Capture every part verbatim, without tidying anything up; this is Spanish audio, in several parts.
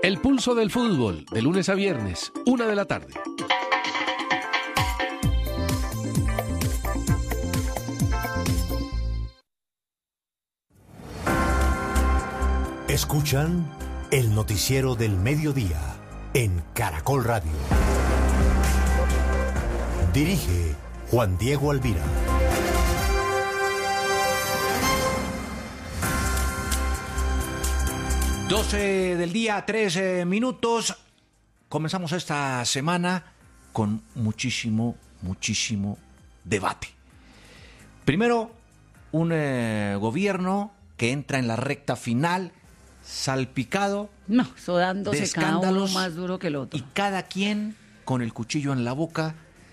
El pulso del fútbol, de lunes a viernes, una de la tarde. Escuchan el noticiero del mediodía en Caracol Radio. Dirige Juan Diego Alvira. doce del día, tres minutos. Comenzamos esta semana con muchísimo, muchísimo debate. Primero, un eh, gobierno que entra en la recta final, salpicado no, eso dándose de escándalos, cada uno más duro que el otro. y cada quien con el cuchillo en la boca,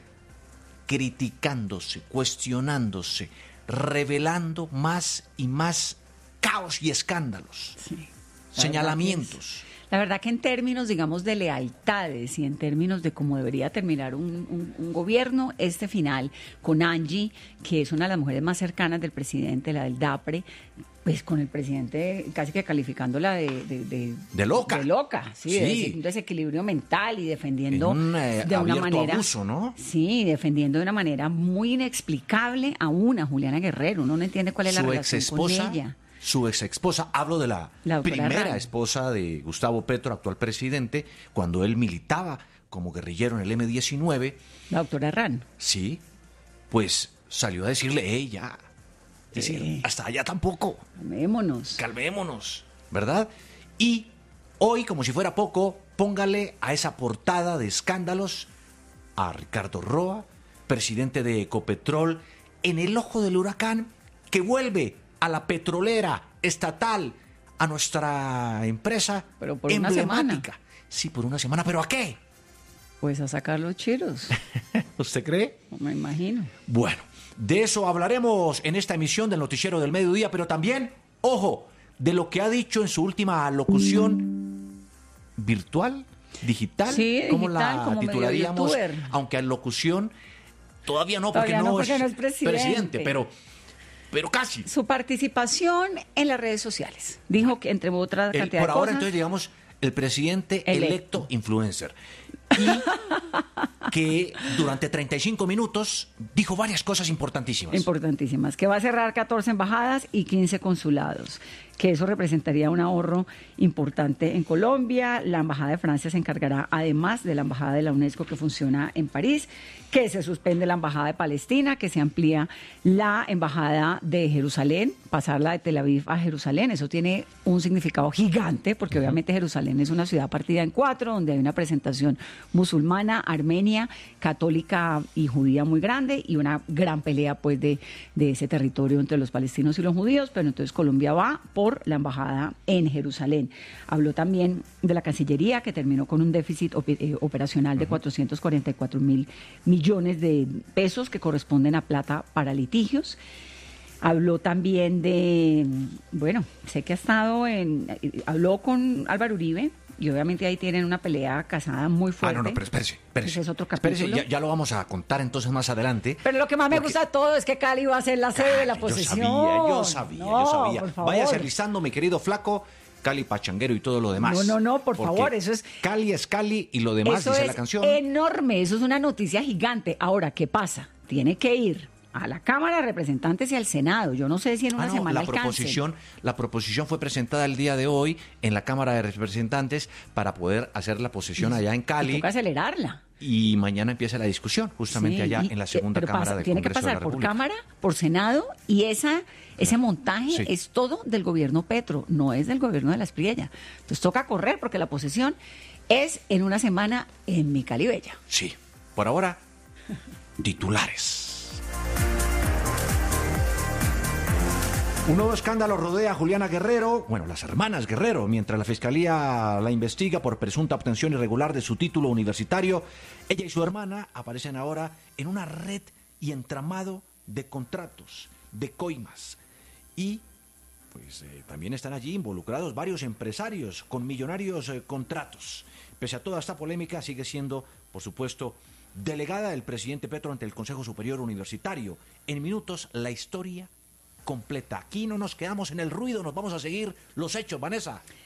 criticándose, cuestionándose, revelando más y más caos y escándalos. Sí. Señalamientos. La verdad que en términos, digamos, de lealtades y en términos de cómo debería terminar un, un, un gobierno, este final con Angie, que es una de las mujeres más cercanas del presidente, la del DAPRE, pues con el presidente casi que calificándola de... De, de, de loca. De loca, sí, sí. De un desequilibrio mental y defendiendo un, eh, de una manera... abuso, ¿no? Sí, defendiendo de una manera muy inexplicable a una Juliana Guerrero. Uno no entiende cuál es la Su relación ex-esposa, con ella. Su ex esposa, hablo de la, la primera Ran. esposa de Gustavo Petro, actual presidente, cuando él militaba como guerrillero en el eme diecinueve. La doctora Ran. Sí, pues salió a decirle, ella, decir, Sí. hasta allá tampoco. Calmémonos. Calmémonos, ¿verdad? Y hoy, como si fuera poco, póngale a esa portada de escándalos a Ricardo Roa, presidente de Ecopetrol, en el ojo del huracán, que vuelve a la petrolera estatal, a nuestra empresa pero por emblemática. Una semana. Sí, por una semana, ¿pero a qué? Pues a sacar los chiros. ¿Usted cree? No me imagino. Bueno, de eso hablaremos en esta emisión del Noticiero del Mediodía, pero también, ojo, de lo que ha dicho en su última locución virtual, digital, Sí, ¿cómo digital, la como medio titularíamos? youtuber. Aunque en locución todavía no, porque, Todavía no, no, porque es, no es presidente. pero, pero casi. Su participación en las redes sociales. Dijo que entre otras El- cantidad por de ahora, cosas... entonces, digamos, el presidente Electo. electo influencer. Y que durante treinta y cinco minutos dijo varias cosas importantísimas. Importantísimas, que va a cerrar catorce embajadas y quince consulados, que eso representaría un ahorro importante en Colombia. La Embajada de Francia se encargará, además de la Embajada de la UNESCO que funciona en París, que se suspende la Embajada de Palestina, que se amplía la Embajada de Jerusalén, pasarla de Tel Aviv a Jerusalén. Eso tiene un significado gigante, porque obviamente Jerusalén es una ciudad partida en cuatro, donde hay una presentación musulmana, armenia, católica y judía muy grande, y una gran pelea pues de, de ese territorio entre los palestinos y los judíos. Pero entonces Colombia va por la embajada en Jerusalén. Habló también de la Cancillería, que terminó con un déficit op- eh, operacional de cuatrocientos cuarenta y cuatro mil millones de pesos, que corresponden a plata para litigios. Habló también de, bueno, sé que ha estado en, habló con Álvaro Uribe, y obviamente ahí tienen una pelea casada muy Ah, fuerte. no, no, pero espérese, espérese. Ese es otro Espérese, capítulo. ya, ya lo vamos a contar entonces más adelante. Pero lo que más me Porque- gusta de todo es que Cali va a ser la sede de la Yo posesión. sabía, yo sabía, No, yo sabía. por favor. Váyase alisando, mi querido flaco, Cali Pachanguero y todo lo demás. No, no, no, por Porque favor, eso es- Cali es Cali y lo demás, Eso dice es la canción. enorme, eso es una noticia gigante. Ahora, ¿qué pasa? Tiene que ir a la Cámara de Representantes y al Senado. Yo no sé si en una Ah, no, semana la alcance. proposición, la proposición fue presentada el día de hoy en la Cámara de Representantes para poder hacer la posesión allá en Y Cali. toca acelerarla. Y mañana empieza la discusión, justamente Sí, allá y- en la segunda pero Cámara pasa- del tiene Congreso que pasar de la por República. Cámara, por Senado, y esa ese montaje Sí. es todo del gobierno Petro, no es del gobierno de la Espriella. Entonces toca correr porque la posesión es en una semana en mi Cali Bella. Sí, por ahora, titulares. Un nuevo escándalo rodea a Juliana Guerrero, bueno, las hermanas Guerrero, mientras la Fiscalía la investiga por presunta obtención irregular de su título universitario. Ella y su hermana aparecen ahora en una red y entramado de contratos, de coimas. Y pues eh, también están allí involucrados varios empresarios con millonarios eh, contratos. Pese a toda esta polémica, sigue siendo, por supuesto, delegada del presidente Petro ante el Consejo Superior Universitario. En minutos, la historia completa. Aquí no nos quedamos en el ruido, nos vamos a seguir los hechos, Vanessa.